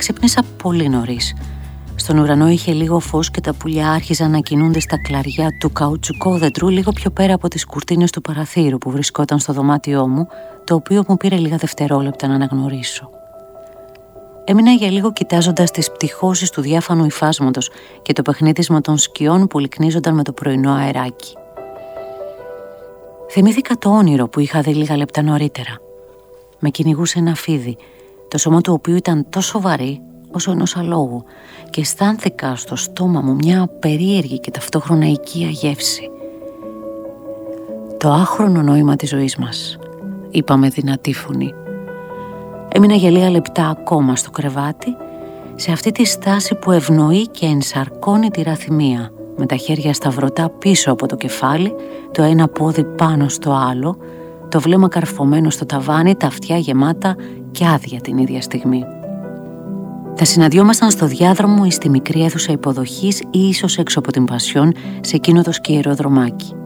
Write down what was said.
Ξύπνησα πολύ νωρίς. Στον ουρανό είχε λίγο φως και τα πουλιά άρχιζαν να κινούνται στα κλαριά του καουτσουκόδεντρου λίγο πιο πέρα από τις κουρτίνες του παραθύρου που βρισκόταν στο δωμάτιό μου, το οποίο μου πήρε λίγα δευτερόλεπτα να αναγνωρίσω. Έμεινα για λίγο κοιτάζοντας τις πτυχώσεις του διάφανου υφάσματος και το παιχνίδισμα των σκιών που λυκνίζονταν με το πρωινό αεράκι. Θυμήθηκα το όνειρο που είχα δει λίγα λεπτά νωρίτερα. Με κυνηγούσε ένα φίδι, το σώμα του οποίου ήταν τόσο βαρύ όσο ενός αλόγου, και αισθάνθηκα στο στόμα μου μια περίεργη και ταυτόχρονα οικία γεύση. «Το άχρονο νόημα της ζωής μας», είπα με δυνατή φωνή. Έμεινα για λίγα λεπτά ακόμα στο κρεβάτι, σε αυτή τη στάση που ευνοεί και ενσαρκώνει τη ραθυμία, με τα χέρια σταυρωτά πίσω από το κεφάλι, το ένα πόδι πάνω στο άλλο, το βλέμμα καρφωμένο στο ταβάνι, τα αυτιά γεμάτα και άδεια την ίδια στιγμή. Θα συναντιόμασταν στο διάδρομο ή στη μικρή αίθουσα υποδοχής ή ίσως έξω από την Πασιόν, σε εκείνο το σκιερό δρομάκι.